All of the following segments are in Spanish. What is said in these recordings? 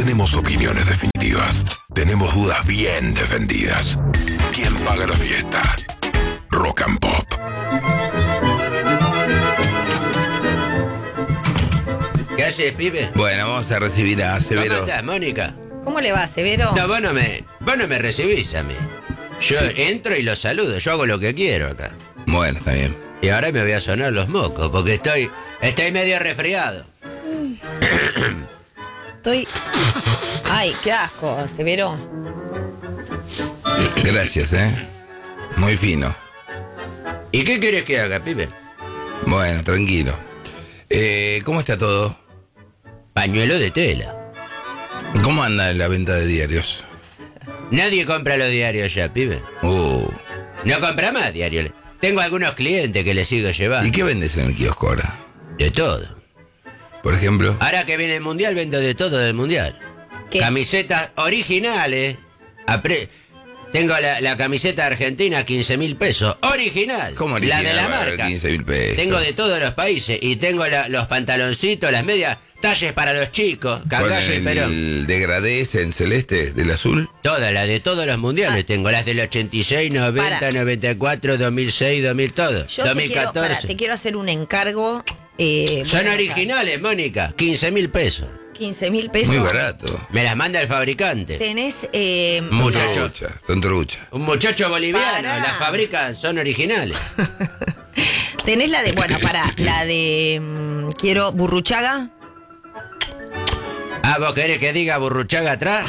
tenemos opiniones definitivas. Tenemos dudas bien defendidas. ¿Quién paga la fiesta? Rock and Pop. ¿Qué haces, pibe? Bueno, vamos a recibir a Severo. ¿Cómo estás, Mónica? ¿Cómo le va, Severo? No, vos no me recibís a mí. Yo entro y los saludo, yo hago lo que quiero acá. Bueno, está bien. Y ahora me voy a sonar los mocos, porque estoy medio resfriado. Estoy... Ay, qué asco, Severo. Gracias, muy fino. ¿Y qué querés que haga, pibe? Bueno, tranquilo. ¿Cómo está todo? Pañuelo de tela. ¿Cómo anda la venta de diarios? Nadie compra los diarios ya, pibe. No compra más diarios. Tengo algunos clientes que les sigo llevando. ¿Y qué vendes en el kiosco ahora? De todo. Por ejemplo. Ahora que viene el mundial, vendo de todo del mundial. ¿Qué? Camisetas originales. Tengo la camiseta argentina, 15.000 pesos. Original. ¿Cómo original? La de la marca. 15.000 pesos. Tengo de todos los países. Y tengo los pantaloncitos, las medias, talles para los chicos, Cangallo y Perón. ¿El degradé ese en celeste, del azul? Todas, las de todos los mundiales. Tengo las del 86, 90, Para. 94, 2006, 2000, todo. Yo 2014. te quiero hacer un encargo. Son originales, Mónica. 15.000 pesos. 15.000 pesos. Muy barato. Me las manda el fabricante. Tenés... Muchacho. Son truchas. Un muchacho boliviano, Pará. las fabrican, son originales. Tenés la de... Bueno, la de... quiero Burruchaga. Ah, ¿vos querés que diga Burruchaga atrás?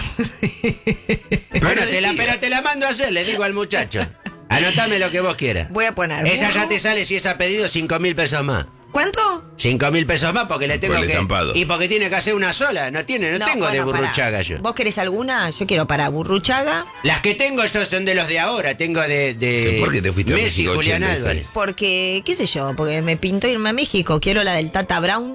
Pero te la mando a hacer, le digo al muchacho. Anotame lo que vos quieras. Voy a poner... Esa ya burro. te sale, si es a pedido, 5.000 pesos más. ¿Cuánto? 5.000 pesos más porque le tengo Por el que... estampado. Y porque tiene que hacer una sola. No tengo de bueno, Burruchaga pará. yo. ¿Vos querés alguna? Yo quiero para Burruchaga. Las que tengo yo son de los de ahora. Tengo de ¿Por qué te fuiste a Messi, México Julián 86? Álvarez. Porque, qué sé yo, porque me pintó irme a México. Quiero la del Tata Brown.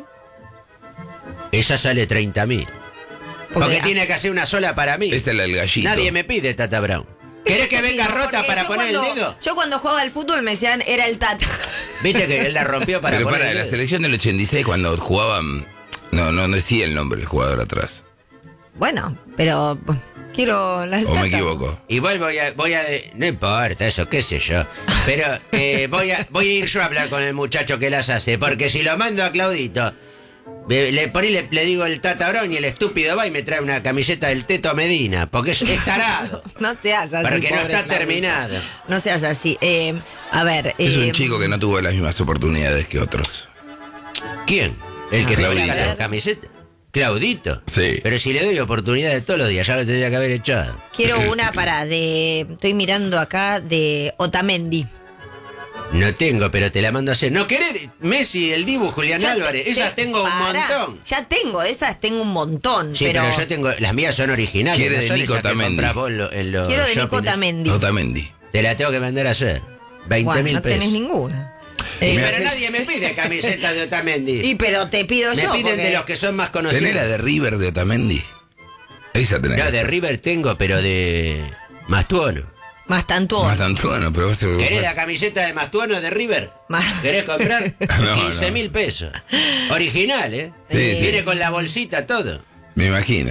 Esa sale 30.000. Porque tiene que hacer una sola para mí. Esa es la del gallito. Nadie me pide Tata Brown. ¿Querés que venga rota Porque para yo poner cuando- el dedo? Yo cuando jugaba al fútbol me decían, era el Tata. Viste que él la rompió para Pero poner para el la dedo. selección del 86 cuando jugaban... No decía el nombre del jugador atrás. Bueno, pero quiero la del ¿O Tata. me equivoco? Igual voy a... No importa eso, qué sé yo. Pero voy a ir yo a hablar con el muchacho que las hace. Porque si lo mando a Claudito... Por ahí le digo el Tata Brown y el estúpido va y me trae una camiseta del Teto Medina. Porque es tarado. No seas así. Porque no pobre está Claudito. terminado. No seas así. A ver. Es un chico que no tuvo las mismas oportunidades que otros. ¿Quién? ¿El que Claudito. fabrica la camiseta? ¿Claudito? Sí. Pero si le doy oportunidades todos los días, ya lo tendría que haber echado. Quiero una estoy mirando acá de Otamendi. No tengo, pero te la mando a hacer. ¿No querés Messi, el Dibu, Julián Álvarez? Esas tengo un Pará, montón. Ya tengo, esas tengo un montón. Sí, pero yo tengo... Las mías son originales. Quiere no de son Nico esas que Otamendi. comprás vos en los Quiero de Nico shoppings. Otamendi. Otamendi. Te la tengo que mandar a hacer. 20.000 Bueno, no pesos. tenés ninguna. Pero haces- nadie me pide camiseta de Otamendi. Y pero te pido Me yo. piden porque- de los que son más conocidos. ¿Tenés la de River de Otamendi? Esa tenés. No, que de hacer. River tengo, pero de Mastuono. Más tanto. Más tantuano, pero vos... ¿Querés la camiseta de Mastuono de River? Más- ¿Querés comprar? No, 15.000 pesos. Original, ¿eh? Sí, sí. Viene con la bolsita, todo. Me imagino.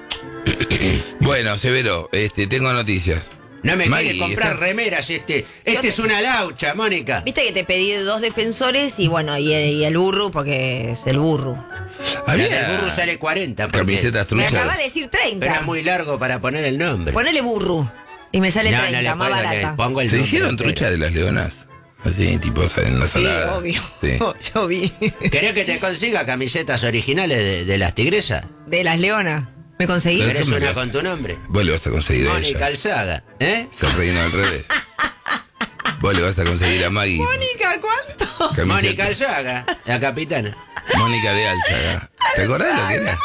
Bueno, Severo, tengo noticias. No me Maggie, quiere comprar ¿estás? remeras Este es una laucha, Mónica. Viste que te pedí 2 defensores y bueno, y el burro, porque es el burro. La del Había burro sale 40. porque- camisetas Me truchas. acabas de decir 30. Pero es muy largo para poner el nombre. Ponele burro. Y me sale No, 30, no le más pongo, le barata. pongo el ¿Se nombre hicieron entero. truchas de las leonas? Así, tipo en la Sí, salada. obvio. Sí. Yo vi. ¿Querés que te consiga camisetas originales de las tigresas? De las leonas. ¿Me conseguí? Pero- ¿Querés ¿qué me una vas? con tu nombre? Vos le vas a conseguir a Mónica ella. Alzaga, ¿eh? Se reino al revés. Vos le vas a conseguir a Maggie. Mónica, ¿cuánto? camiseta. Mónica Alzaga, la capitana. Mónica de Álzaga. ¿Te acordás lo que era?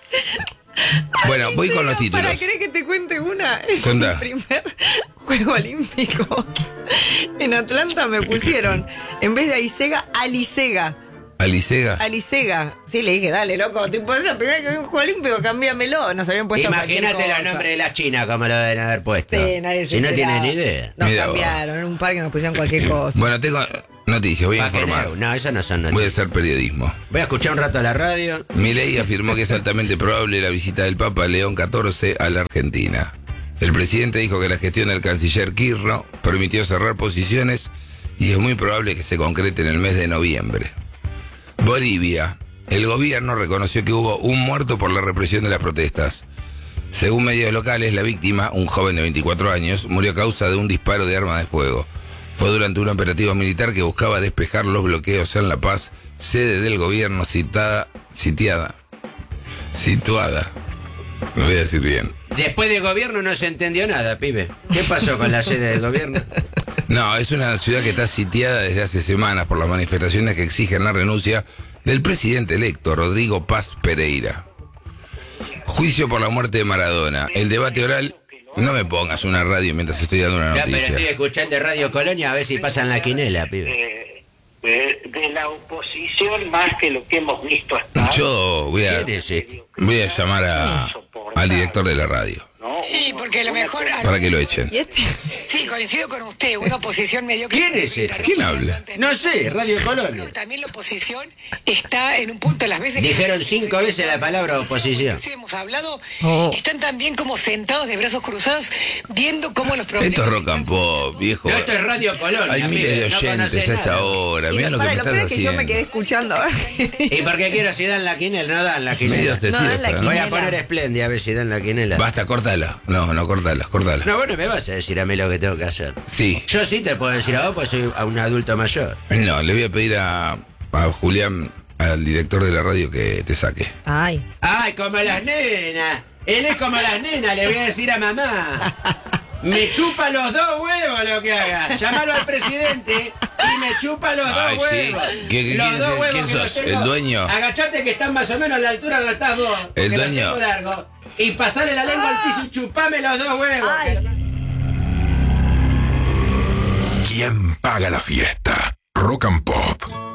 Bueno, voy con los títulos. ¿Para querés que te cuente una? Contá. En mi primer juego olímpico en Atlanta me pusieron, en vez de Aisega, Alicega. ¿Alicega? Alicega. Sí, le dije, dale, loco, tipo, es la primera vez que vi un juego olímpico, cámbiamelo. Nos habían puesto Imagínate cualquier los cosa. nombres de las chinas como lo deben haber puesto. Sí, nadie se si no enteraba. tienen ni idea. Nos Mira vos. cambiaron, en un parque nos pusieron cualquier cosa. Bueno, tengo Noticias, voy a informar. Paqueneu. No, esas no son Voy a noticias. hacer periodismo. Voy a escuchar un rato a la radio. Milei afirmó que es altamente probable la visita del Papa León XIV a la Argentina. El presidente dijo que la gestión del canciller Kirchner permitió cerrar posiciones y es muy probable que se concrete en el mes de noviembre. Bolivia. El gobierno reconoció que hubo un muerto por la represión de las protestas. Según medios locales, la víctima, un joven de 24 años, murió a causa de un disparo de arma de fuego. Fue durante un operativo militar que buscaba despejar los bloqueos en La Paz, sede del gobierno situada. Lo voy a decir bien. Después del gobierno no se entendió nada, pibe. ¿Qué pasó con la sede del gobierno? No, es una ciudad que está sitiada desde hace semanas por las manifestaciones que exigen la renuncia del presidente electo, Rodrigo Paz Pereira. Juicio por la muerte de Maradona. El debate oral. No me pongas una radio mientras estoy dando una Ya, pero estoy noticia. escuchando Radio Colonia a ver si pasan la quinela, pibe. De la oposición más que lo que hemos visto hasta ahora. Yo voy a ¿Quién es este? llamar al director de la radio ¿no? Sí, porque a lo mejor... para que lo echen. ¿Y este? Sí, coincido con usted, una oposición mediocre. ¿Quién es este? ¿Quién habla? No sé, Radio Yo creo Colonia. que también la oposición está en un punto las veces... Dijeron 5 veces la palabra oposición. Sí, hemos hablado, Oh. están también como sentados de brazos cruzados viendo cómo los problemas... Esto es rock and pop, viejo. No, esto es Radio Colonia. Hay miles de pibe, no oyentes conocés a esta nada. hora. Mira lo que Para, me lo estás peor es que yo me quedé haciendo. escuchando. A ver. ¿Y por qué quiero si dan la quinela? No dan la quinela. Medios de No dan fiesta, la ¿no? Voy a quinela. poner Esplendia a ver si dan la quinela. Basta, córtala. No, córtala. No, bueno, me vas a decir a mí lo que tengo que hacer. Sí. Yo sí te puedo decir a vos, pues soy un adulto mayor. No, le voy a pedir a Julián, al director de la radio, que te saque. Ay. ¡Ay, como las nenas! Él es como las nenas, le voy a decir a mamá. Me chupa los 2 huevos lo que haga. Llamalo al presidente y me chupa los 2 Ay, sí. huevos. ¿Quién Los 2 huevos quién que los sos? tengo. ¿El dueño? Agachate que están más o menos a la altura donde estás vos. porque ¿El los dueño? tengo largo. Y pasarle la lengua al piso y chupame los 2 huevos. Ay. ¿Quién paga la fiesta? Rock and Pop.